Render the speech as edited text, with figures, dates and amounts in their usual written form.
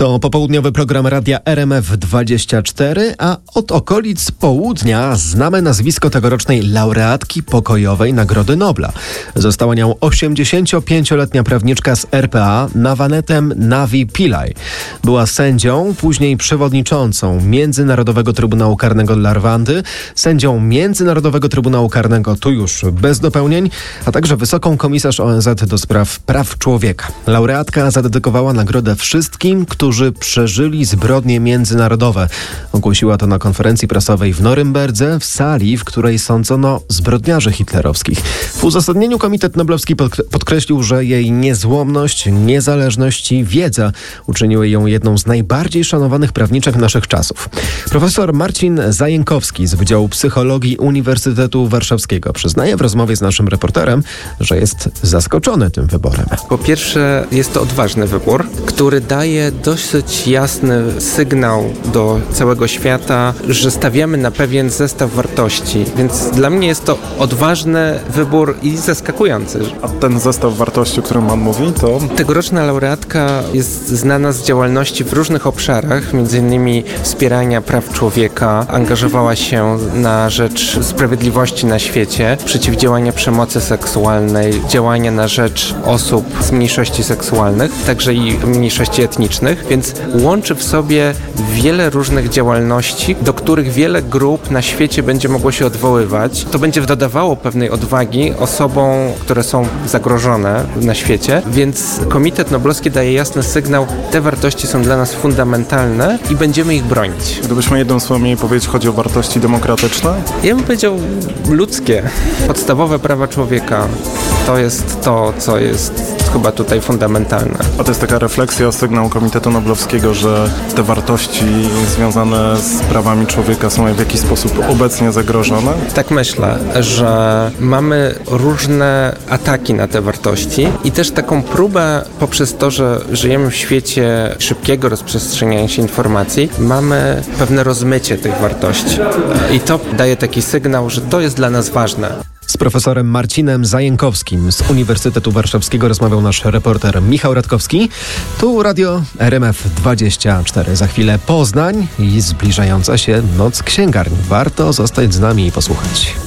To popołudniowy program Radia RMF24, a od okolic południa znamy nazwisko tegorocznej laureatki pokojowej Nagrody Nobla. Została nią 85-letnia prawniczka z RPA Nawanetem Navi Pillay. Była sędzią, później przewodniczącą Międzynarodowego Trybunału Karnego dla Rwandy, sędzią Międzynarodowego Trybunału Karnego, tu już bez dopełnień, a także wysoką komisarz ONZ do spraw praw człowieka. Laureatka zadedykowała nagrodę wszystkim, którzy przeżyli zbrodnie międzynarodowe. Ogłosiła to na konferencji prasowej w Norymberdze, w sali, w której sądzono zbrodniarzy hitlerowskich. W uzasadnieniu Komitet Noblowski podkreślił, że jej niezłomność, niezależność i wiedza uczyniły ją jedną z najbardziej szanowanych prawniczek naszych czasów. Profesor Marcin Zajękowski z Wydziału Psychologii Uniwersytetu Warszawskiego przyznaje w rozmowie z naszym reporterem, że jest zaskoczony tym wyborem. Po pierwsze, jest to odważny wybór, który daje dosyć jasny sygnał do całego świata, że stawiamy na pewien zestaw wartości. Więc dla mnie jest to odważny wybór i zaskakujący. A ten zestaw wartości, o którym pan mówi, to? Tegoroczna laureatka jest znana z działalności w różnych obszarach, m.in. wspierania praw człowieka, angażowała się na rzecz sprawiedliwości na świecie, przeciwdziałania przemocy seksualnej, działania na rzecz osób z mniejszości seksualnych, także i mniejszości etnicznych, więc łączy w sobie wiele różnych działalności, do których wiele grup na świecie będzie mogło się odwoływać. To będzie dodawało pewnej odwagi osobom, które są zagrożone na świecie, więc Komitet Noblowski daje jasny sygnał, te wartości są dla nas fundamentalne i będziemy ich bronić. Gdybyśmy jednym słowem mieli powiedzieć, chodzi o wartości demokratyczne? Ja bym powiedział ludzkie, podstawowe prawa człowieka. To jest to, co jest chyba tutaj fundamentalne. A to jest taka refleksja, sygnał Komitetu Noblowskiego, że te wartości związane z prawami człowieka są w jakiś sposób obecnie zagrożone? Tak myślę, że mamy różne ataki na te wartości i też taką próbę poprzez to, że żyjemy w świecie szybkiego rozprzestrzeniania się informacji, mamy pewne rozmycie tych wartości. I to daje taki sygnał, że to jest dla nas ważne. Z profesorem Marcinem Zajękowskim z Uniwersytetu Warszawskiego rozmawiał nasz reporter Michał Radkowski. Tu Radio RMF24. Za chwilę Poznań i zbliżająca się Noc Księgarni. Warto zostać z nami i posłuchać.